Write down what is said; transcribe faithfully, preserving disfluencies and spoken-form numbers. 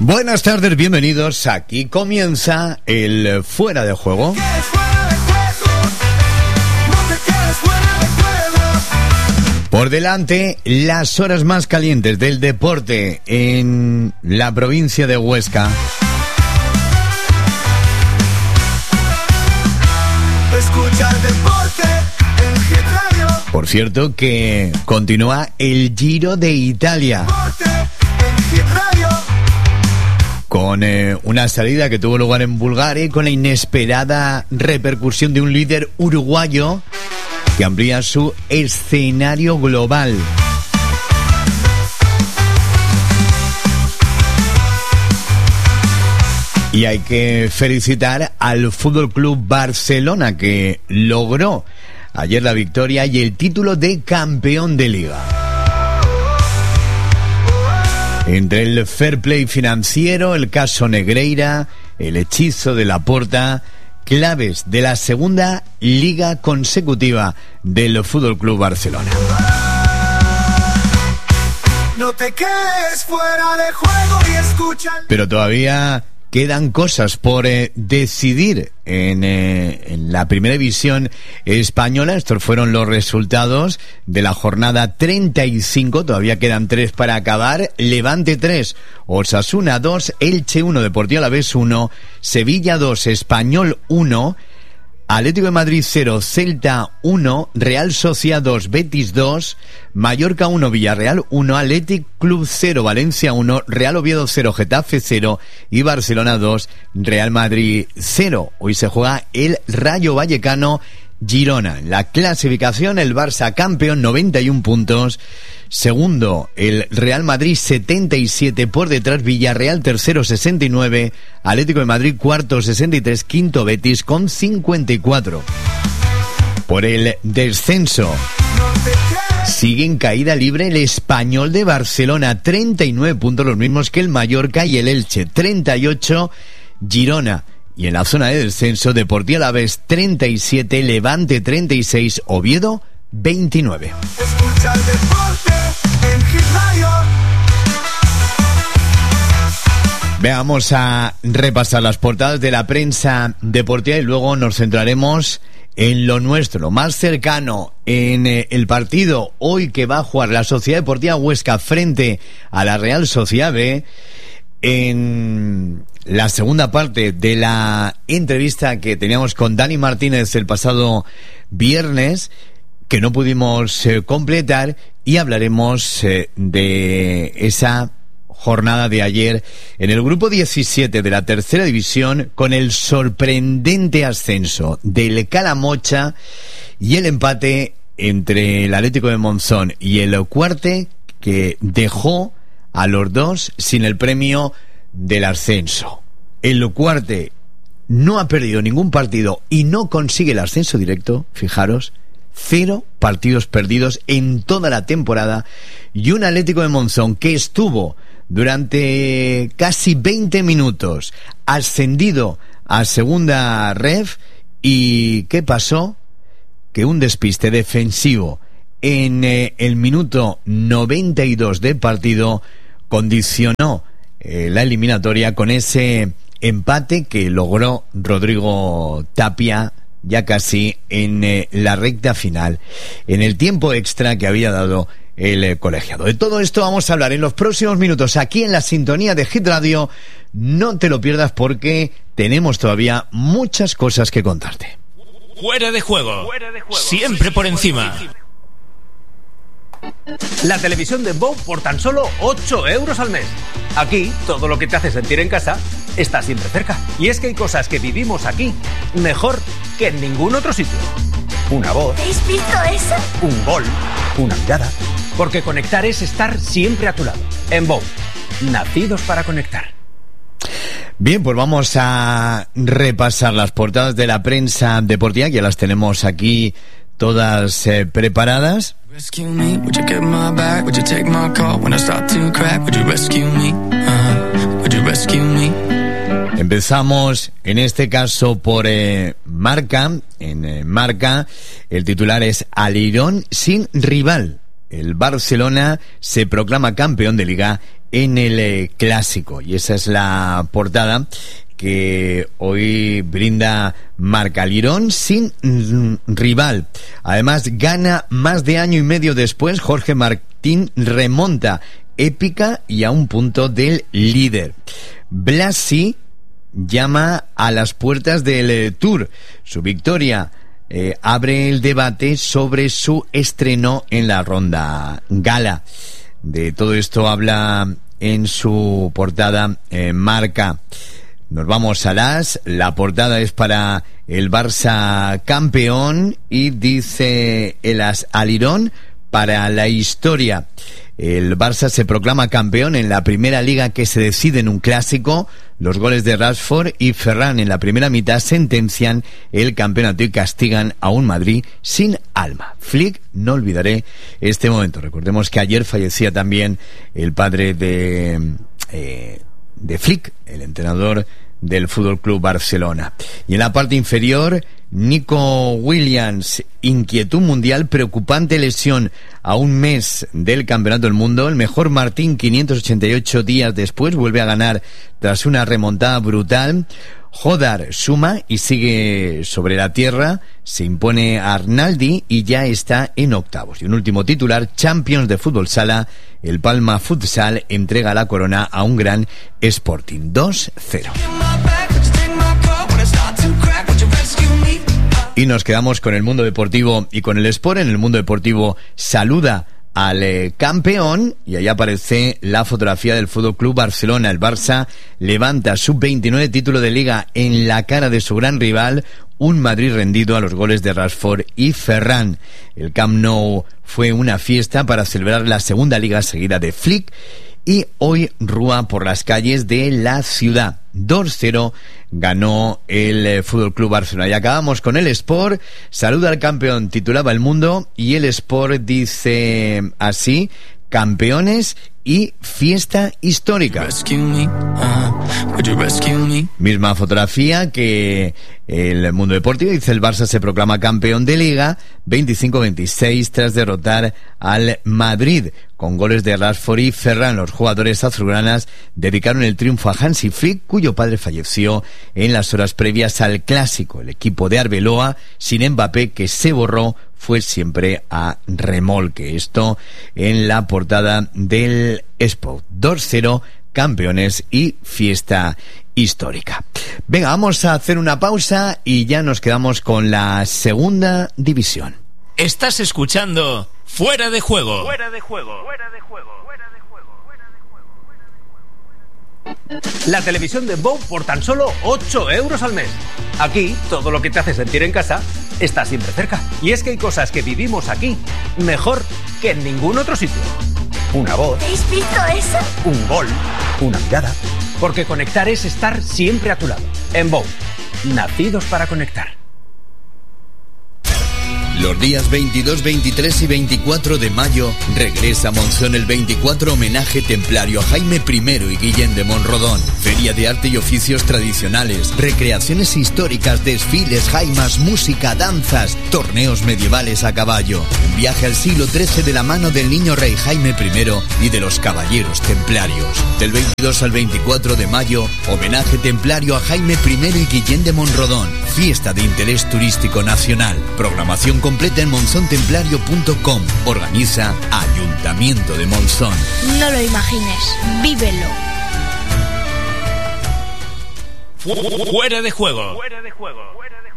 Buenas tardes, bienvenidos. Aquí comienza el Fuera de Juego. Por delante, las horas más calientes del deporte en la provincia de Huesca. Escucha el deporte en Hit Radio. Por cierto, que continúa el Giro de Italia. Deporte en Hit Radio. Con eh, una salida que tuvo lugar en Bulgaria y con la inesperada repercusión de un líder uruguayo que amplía su escenario global. Y hay que felicitar al F C Barcelona, que logró ayer la victoria y el título de campeón de liga. Entre el fair play financiero, el caso Negreira, el hechizo de Laporta, claves de la segunda liga consecutiva del F C Barcelona. No te quedes fuera de juego y escucha. Pero todavía quedan cosas por eh, decidir en, eh, en la primera división española. Estos fueron los resultados de la jornada treinta y cinco. Todavía quedan tres para acabar. Levante tres, Osasuna dos, Elche uno, Deportivo Alavés uno, Sevilla dos, Español uno, Atlético de Madrid cero, Celta uno, Real Sociedad dos, Betis dos, Mallorca uno, Villarreal uno, Athletic Club cero, Valencia uno, Real Oviedo cero, Getafe cero y Barcelona dos, Real Madrid cero. Hoy se juega el Rayo Vallecano Girona. En la clasificación, el Barça campeón, noventa y uno puntos. Segundo, el Real Madrid, setenta y siete. Por detrás, Villarreal tercero, sesenta y nueve. Atlético de Madrid cuarto, sesenta y tres. Quinto, Betis con cincuenta y cuatro. Por el descenso, sigue en caída libre el Español de Barcelona, treinta y nueve puntos, los mismos que el Mallorca y el Elche, treinta y ocho. Girona. Y en la zona de descenso, Deportivo Alavés treinta y siete, Levante treinta y seis, Oviedo veintinueve. Escucha el deporte en Hit Radio. Veamos a repasar las portadas de la prensa deportiva y luego nos centraremos en lo nuestro, lo más cercano, en eh, el partido hoy que va a jugar la Sociedad Deportiva Huesca frente a la Real Sociedad B. En la segunda parte de la entrevista que teníamos con Dani Martínez el pasado viernes, que no pudimos eh, completar, y hablaremos eh, de esa jornada de ayer en el grupo diecisiete de la tercera división, con el sorprendente ascenso del Calamocha y el empate entre el Atlético de Monzón y el Cuarte, que dejó a los dos sin el premio del ascenso. El Cuarte no ha perdido ningún partido y no consigue el ascenso directo, fijaros, cero partidos perdidos en toda la temporada, y un Atlético de Monzón que estuvo durante casi veinte minutos ascendido a segunda ref. ¿Y qué pasó? Que un despiste defensivo en eh, el minuto noventa y dos del partido condicionó eh, la eliminatoria con ese empate que logró Rodrigo Tapia ya casi en eh, la recta final, en el tiempo extra que había dado el eh, colegiado. De todo esto vamos a hablar en los próximos minutos aquí en la sintonía de Hit Radio. No te lo pierdas porque tenemos todavía muchas cosas que contarte. Fuera de juego, Fuera de juego. Siempre por encima. La televisión de Bow por tan solo ocho euros al mes. Aquí, todo lo que te hace sentir en casa está siempre cerca. Y es que hay cosas que vivimos aquí mejor que en ningún otro sitio. Una voz. ¿Habéis visto eso? Un gol. Una mirada. Porque conectar es estar siempre a tu lado. En Bow, nacidos para conectar. Bien, pues vamos a repasar las portadas de la prensa deportiva, que ya las tenemos aquí todas eh, preparadas. Rescue me, would you get my back? Would you take my call when I start to crack? Would you rescue me? Uh, would you rescue me? Empezamos en este caso por eh, Marca. En eh, Marca el titular es Alirón sin rival. el Barcelona se proclama campeón de Liga en el eh, Clásico. Y esa es la portada que hoy brinda Marca. Lirón sin mm, rival. Además, gana más de año y medio después. Jorge Martín remonta épica y a un punto del líder. Blasi llama a las puertas del eh, Tour. Su victoria eh, abre el debate sobre su estreno en la ronda gala. De todo esto habla en su portada eh, Marca. Nos vamos a las... La portada es para el Barça campeón y dice el As Alirón para la historia. El Barça se proclama campeón en la primera liga que se decide en un clásico. Los goles de Rashford y Ferran en la primera mitad sentencian el campeonato y castigan a un Madrid sin alma. Flick, no olvidaré este momento. Recordemos que ayer fallecía también el padre de... Eh, de Flick, el entrenador del Fútbol Club Barcelona. Y en la parte inferior, Nico Williams, inquietud mundial, preocupante lesión a un mes del Campeonato del Mundo. El mejor Martín, quinientos ochenta y ocho días después, vuelve a ganar tras una remontada brutal. Jodar suma y sigue sobre la tierra, se impone a Arnaldi y ya está en octavos. Y un último titular, Champions de Fútbol Sala, el Palma Futsal entrega la corona a un gran Sporting. dos cero. Y nos quedamos con el mundo deportivo y con el Sport. En el mundo deportivo saluda al eh, campeón y ahí aparece la fotografía del Fútbol Club Barcelona. El Barça levanta sub veintinueve título de Liga en la cara de su gran rival, un Madrid rendido a los goles de Rashford y Ferran. El Camp Nou fue una fiesta para celebrar la segunda Liga seguida de Flick y hoy rúa por las calles de la ciudad. dos cero ganó el eh, Fútbol Club Barcelona. Y acabamos con el Sport. Saluda al campeón, titulaba El Mundo, y el Sport dice así: campeones y fiesta histórica. Misma fotografía que el Mundo Deportivo. Dice: el Barça se proclama campeón de Liga veinticinco veintiséis tras derrotar al Madrid con goles de Rashford y Ferran. Los jugadores azulgranas dedicaron el triunfo a Hansi Flick, cuyo padre falleció en las horas previas al Clásico. El equipo de Arbeloa, sin Mbappé, que se borró, fue siempre a remolque. Esto en la portada del Sport. dos cero, campeones y fiesta histórica. Venga, vamos a hacer una pausa y ya nos quedamos con la segunda división. Estás escuchando Fuera de Juego. Fuera de juego. Fuera de juego. Fuera de juego. Fuera de juego. Fuera de juego. La televisión de Bow por tan solo ocho euros al mes. Aquí, todo lo que te hace sentir en casa está siempre cerca. Y es que hay cosas que vivimos aquí mejor que en ningún otro sitio. Una voz. ¿Habéis visto eso? Un gol. Una mirada. Porque conectar es estar siempre a tu lado. En Bow, nacidos para conectar. Los días veintidós, veintitrés y veinticuatro de mayo regresa a Monzón el veinticuatro homenaje templario a Jaime primero y Guillén de Monrodón. Feria de arte y oficios tradicionales, recreaciones históricas, desfiles, jaimas, música, danzas, torneos medievales a caballo. Un viaje al siglo trece de la mano del niño rey Jaime primero y de los caballeros templarios. Del veintidós al veinticuatro de mayo, homenaje templario a Jaime primero y Guillén de Monrodón. Fiesta de interés turístico nacional. Programación completa en monzón templario punto com. Organiza Ayuntamiento de Monzón. No lo imagines, vívelo. Fuera de Juego. Fuera de juego. Fuera de